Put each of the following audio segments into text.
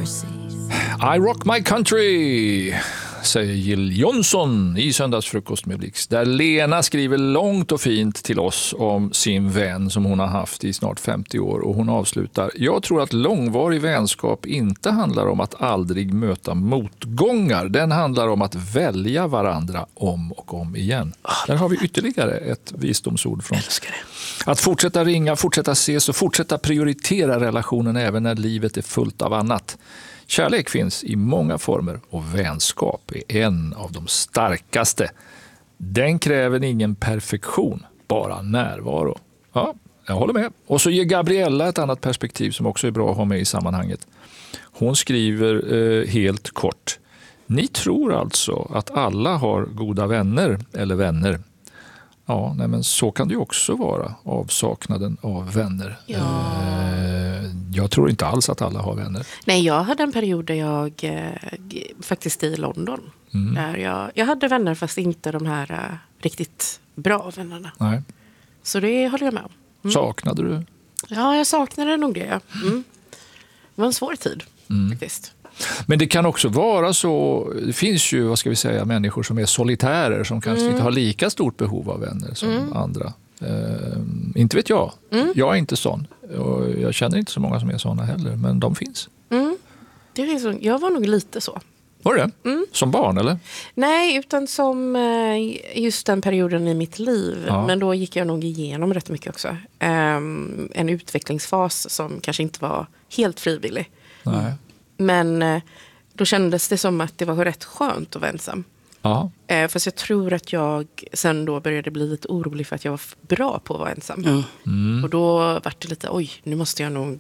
I rock my country, säger Jill Johnson i Söndagsfrukost med Blix. Där Lena skriver långt och fint till oss om sin vän som hon har haft i snart 50 år. Och hon avslutar: jag tror att långvarig vänskap inte handlar om att aldrig möta motgångar. Den handlar om att välja varandra om och om igen. Där har vi ytterligare ett visdomsord från. Att fortsätta ringa, fortsätta ses och fortsätta prioritera relationen även när livet är fullt av annat. Kärlek finns i många former och vänskap är en av de starkaste. Den kräver ingen perfektion, bara närvaro. Ja, jag håller med. Och så ger Gabriella ett annat perspektiv som också är bra att ha med i sammanhanget. Hon skriver helt kort: ni tror alltså att alla har goda vänner eller vänner. Ja, nej, men så kan det ju också vara, avsaknaden av vänner. Ja. Jag tror inte alls att alla har vänner. Nej, jag hade en period där jag faktiskt i London. Där jag hade vänner fast inte de här riktigt bra vännerna. Nej. Så det håller jag med om. Saknade du? Ja, jag saknade nog det. Det var en svår tid faktiskt. Men det kan också vara så, det finns ju, vad ska vi säga, människor som är solitärer som kanske inte har lika stort behov av vänner som andra. Inte vet jag. Jag är inte sån. Och jag känner inte så många som är såna heller, men de finns. Det finns, jag var nog lite så. Var det? Som barn, eller? Nej, utan som just den perioden i mitt liv. Ja. Men då gick jag nog igenom rätt mycket också. En utvecklingsfas som kanske inte var helt frivillig. Nej. Men då kändes det som att det var rätt skönt att vara ensam. Ja. Fast jag tror att jag sen då började bli lite orolig för att jag var bra på att vara ensam. Och då var det lite, oj, nu måste jag nog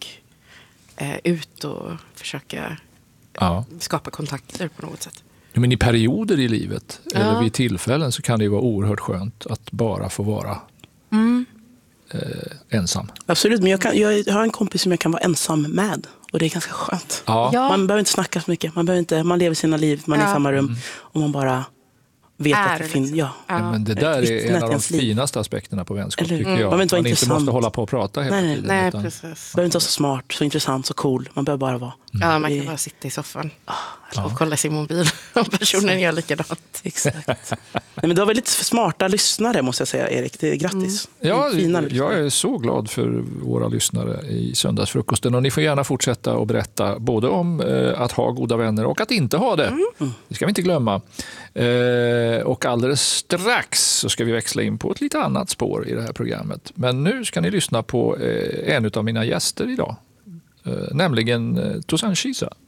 ut och försöka skapa kontakter på något sätt. Men i perioder i livet eller vid tillfällen så kan det ju vara oerhört skönt att bara få vara ensam. Absolut, men jag har en kompis som jag kan vara ensam med. Och det är ganska skönt. Ja. Man behöver inte snacka så mycket. Man lever sina liv, man är i samma rum. Och man bara vet att det finns. Ja. Men det där är en av de finaste aspekterna på vänskap, tycker jag. Man inte måste hålla på och prata hela tiden. Nej, utan... precis. Man behöver inte vara så smart, så intressant, så cool. Man behöver bara vara. Ja, man kan bara sitta i soffan och kolla sin mobil. Och personen gör likadant. Exakt. Nej, men du har väldigt smarta lyssnare, måste jag säga, Erik. Det är grattis. Ja, jag är så glad för våra lyssnare i Söndagsfrukosten. Och ni får gärna fortsätta och berätta både om att ha goda vänner och att inte ha det. Det ska vi inte glömma. Och alldeles strax så ska vi växla in på ett lite annat spår i det här programmet. Men nu ska ni lyssna på en av mina gäster idag. Nämligen Tosan Shisa.